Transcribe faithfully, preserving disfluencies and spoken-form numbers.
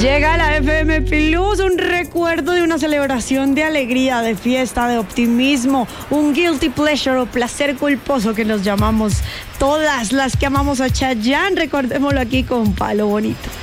Llega la F M Plus, un recuerdo de una celebración de alegría, de fiesta, de optimismo, un guilty pleasure o placer culposo que nos llamamos todas las que amamos a Chayanne. Recordémoslo aquí con Palo Bonito.